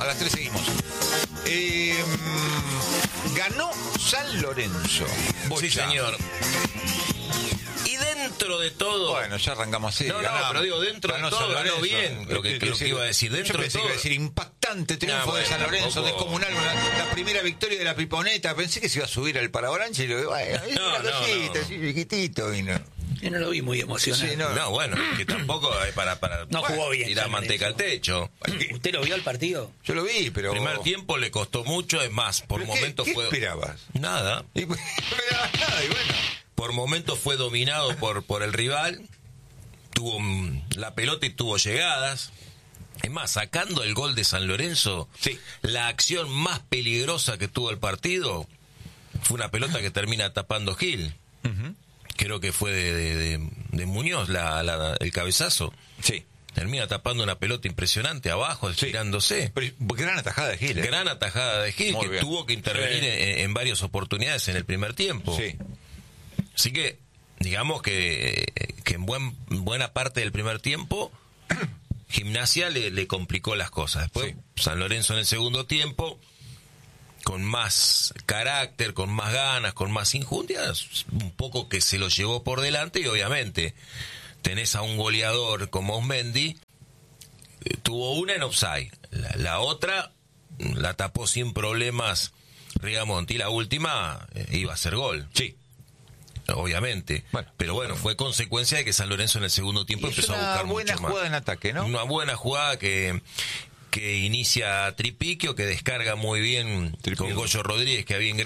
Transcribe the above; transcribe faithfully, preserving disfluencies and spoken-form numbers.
A las tres seguimos. Eh, ganó San Lorenzo. Bocha. Sí, señor. Y dentro de todo... Bueno, ya arrancamos así. No, no, ganamos. pero digo, dentro Ganó de todo San ganó Lorenzo. bien lo que, lo que iba a decir. Dentro Yo pensé de todo... que iba a decir impactante triunfo No, bueno, de San Lorenzo, tampoco... descomunal, la, la primera victoria de la Piponeta. Pensé que se iba a subir al Paravalancha y lo bueno, No, una no, cosita, no. así chiquitito vino. Yo no lo vi muy emocionado. Sí, no. No, bueno, que tampoco es para, para No jugó bien, tirar San manteca al Lorenzo. techo. ¿Usted lo vio el partido? Yo lo vi, pero... El primer tiempo le costó mucho, es más, por ¿Pero momentos qué, ¿qué fue... esperabas? Nada. Y, no esperabas nada, y bueno. Por momentos fue dominado por, por el rival, tuvo mm, la pelota y tuvo llegadas. Es más, sacando el gol de San Lorenzo, sí. La acción más peligrosa que tuvo el partido fue una pelota que termina tapando Gil. Uh-huh. Creo que fue de, de, de, de Muñoz la, la, el cabezazo. Sí. Termina tapando una pelota impresionante abajo, estirándose. Sí. Pero, gran atajada de Gil. ¿eh? Gran atajada de Gil, Muy que bien. tuvo que intervenir Sí. en, en varias oportunidades en el primer tiempo. Sí. Así que, digamos que, que en buen, buena parte del primer tiempo, Gimnasia le, le complicó las cosas. Después, sí. San Lorenzo en el segundo tiempo, con más carácter, con más ganas, con más injundias, un poco que se lo llevó por delante y obviamente tenés a un goleador como Osmendi, eh, tuvo una en offside, la, la otra la tapó sin problemas Rigamonti, y la última eh, iba a ser gol. Sí. Obviamente, bueno, pero bueno, fue consecuencia de que San Lorenzo en el segundo tiempo empezó a buscar mucho más. Una buena jugada en ataque, ¿no? Una buena jugada que que inicia Tripiquio, que descarga muy bien Tripiquio. Con Goyo Rodríguez, que había ingresado